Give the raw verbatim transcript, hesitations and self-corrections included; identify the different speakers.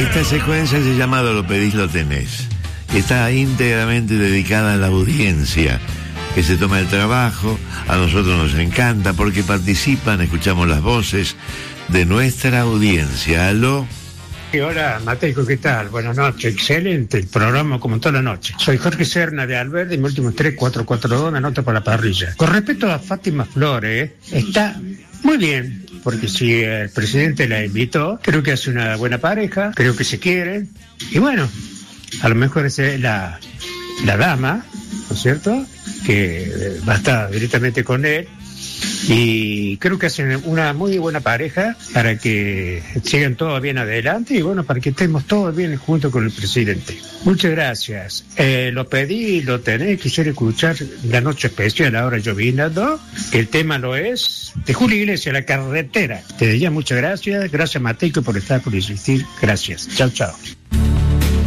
Speaker 1: Esta secuencia se llama Lo pedís, lo tenés. Está íntegramente dedicada a la audiencia que se toma el trabajo. A nosotros nos encanta porque participan, escuchamos las voces de nuestra audiencia. Aló.
Speaker 2: Y hola, Mateico, ¿qué tal? Buenas noches, excelente el programa como toda la noche. Soy Jorge Serna de Alberdi, mi último tres cuatro cuatro dos, me anota por la parrilla. Con respecto a Fátima Flores, está muy bien, porque si el presidente la invitó, creo que hace una buena pareja, creo que se quieren, y bueno, a lo mejor es la, la dama, ¿no es cierto?, que va a estar directamente con él, y creo que hacen una muy buena pareja para que sigan todos bien adelante y bueno, para que estemos todos bien junto con el presidente. Muchas gracias. Eh, lo pedí, lo tenés, quisiera escuchar La Noche Especial, ahora llovinando. El tema lo es de Julio Iglesias, La Carretera. Te diría muchas gracias. Gracias, Mateico, por estar, por insistir. Gracias. Chao, chao.